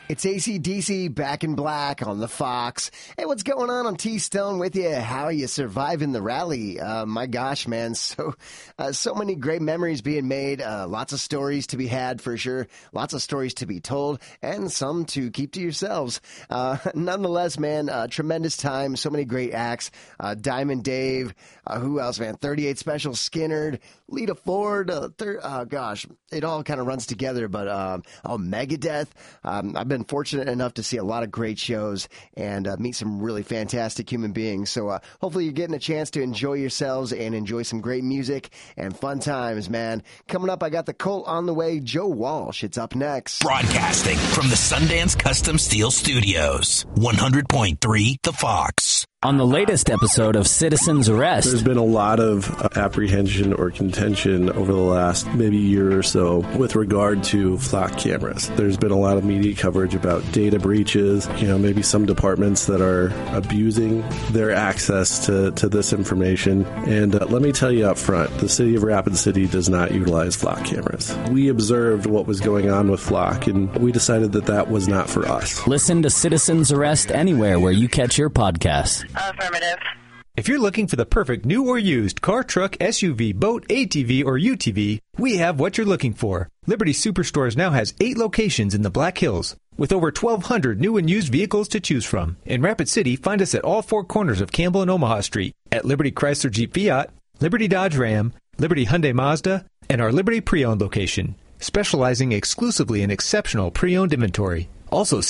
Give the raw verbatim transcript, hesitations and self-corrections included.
It's A C D C Back in Black on the Fox. Hey, what's going on? I'm T-Stone with you. How are you surviving the rally? Uh, my gosh, man. So, uh, so many great memories being made. Uh, lots of stories to be had for sure. Lots of stories to be told and some to keep to yourselves. Uh, nonetheless, man, uh, tremendous time. So many great acts. Uh, Diamond Dave. Uh, who else, man? thirty-eight Special, Skinnerd, Lita Ford. Uh, thir- oh, gosh, it all kind of runs together. But, um, oh, Megadeth. Um, I've been fortunate enough to see a lot of great shows and uh, meet some really fantastic human beings. So uh, hopefully you're getting a chance to enjoy yourselves and enjoy some great music and fun times, man. Coming up, I got the Cult on the way. Joe Walsh, it's up next. Broadcasting from the Sundance Custom Steel Studios, one hundred point three The Fox. On the latest episode of Citizen's Arrest, there's been a lot of apprehension or contention over the last maybe year or so with regard to flock cameras. There's been a lot of media coverage about data breaches, you know, maybe some departments that are abusing their access to, to this information. And uh, let me tell you up front, the city of Rapid City does not utilize flock cameras. We observed what was going on with flock, and we decided that that was not for us. Listen to Citizen's Arrest anywhere where you catch your podcasts. Affirmative. If you're looking for the perfect new or used car, truck, S U V, boat, A T V, or U T V, we have what you're looking for. Liberty Superstores now has eight locations in the Black Hills, with over twelve hundred new and used vehicles to choose from. In Rapid City, find us at all four corners of Campbell and Omaha Street, at Liberty Chrysler Jeep Fiat, Liberty Dodge Ram, Liberty Hyundai Mazda, and our Liberty Pre-Owned location, specializing exclusively in exceptional pre-owned inventory. Also,